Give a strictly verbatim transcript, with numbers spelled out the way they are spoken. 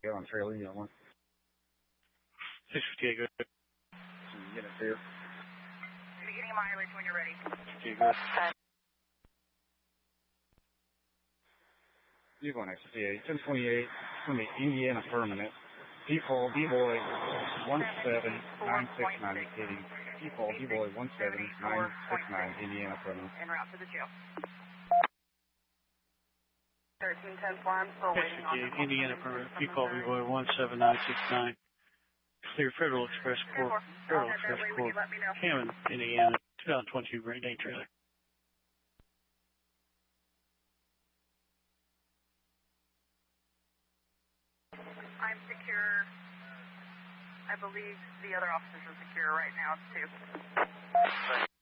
Go on trailer, you got one. six fifty-eight, good. Can you get it there? Beginning of mileage when you're ready. fifty-eight, good. You go on X fifty-eight, ten twenty-eight, it's going to be Indiana Permanent. Default, D-Boy, one seven nine six nine, hitting. Default, D-Boy, one seven nine six nine, Indiana Permanent. En route to the jail. thirteen ten farm, still waiting on the Indiana Permanent, default, D-Boy, one seven nine six nine. Clear Federal Express Corp, Federal Express Corp, Hammond, Indiana, twenty twenty-two Great Day trailer. I'm secure. I believe the other officers are secure right now, too.